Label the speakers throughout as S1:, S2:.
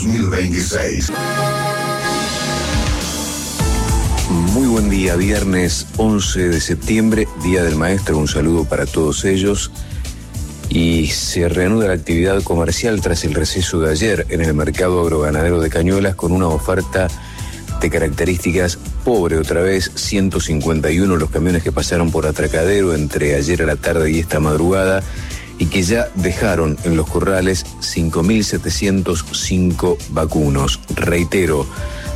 S1: 2026.
S2: Muy buen día, viernes 11 de septiembre, Día del Maestro, un saludo para todos ellos. Y se reanuda la actividad comercial tras el receso de ayer en el mercado agroganadero de Cañuelas con una oferta de características pobre otra vez, 151 los camiones que pasaron por atracadero entre ayer a la tarde y esta madrugada y que ya dejaron en los corrales 5.705 vacunos. Reitero,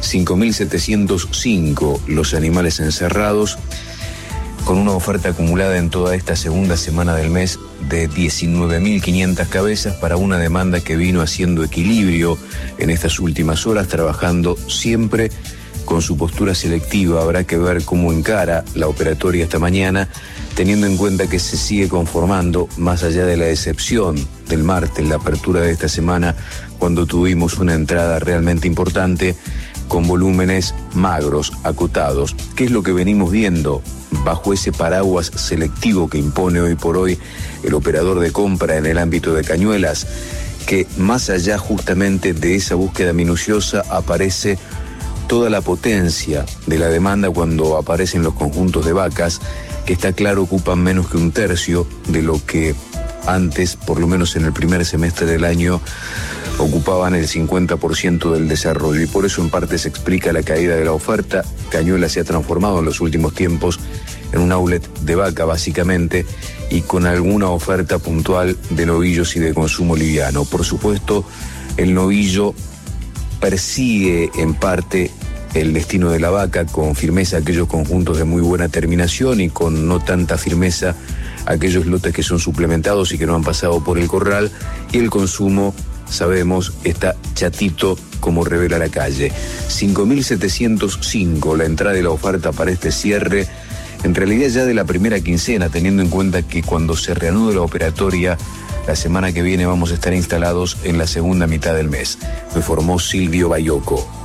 S2: 5.705 los animales encerrados, con una oferta acumulada en toda esta segunda semana del mes de 19.500 cabezas para una demanda que vino haciendo equilibrio en estas últimas horas, trabajando siempre con su postura selectiva. Habrá que ver cómo encara la operatoria esta mañana, teniendo en cuenta que se sigue conformando, más allá de la excepción del martes, la apertura de esta semana, cuando tuvimos una entrada realmente importante, con volúmenes magros, acotados. ¿Qué es lo que venimos viendo bajo ese paraguas selectivo que impone hoy por hoy el operador de compra en el ámbito de Cañuelas? Que más allá justamente de esa búsqueda minuciosa aparece toda la potencia de la demanda cuando aparecen los conjuntos de vacas, que está claro ocupan menos que un tercio de lo que antes, por lo menos en el primer semestre del año, ocupaban el 50% del desarrollo, y por eso en parte se explica la caída de la oferta. Cañuelas se ha transformado en los últimos tiempos en un outlet de vaca básicamente, y con alguna oferta puntual de novillos y de consumo liviano. Por supuesto, el novillo persigue en parte el destino de la vaca, con firmeza aquellos conjuntos de muy buena terminación y con no tanta firmeza aquellos lotes que son suplementados y que no han pasado por el corral, y el consumo, sabemos, está chatito, como revela la calle. 5.705 la entrada de la oferta para este cierre, en realidad ya de la primera quincena, teniendo en cuenta que cuando se reanude la operatoria la semana que viene vamos a estar instalados en la segunda mitad del mes. Me informó Silvio Bayoco.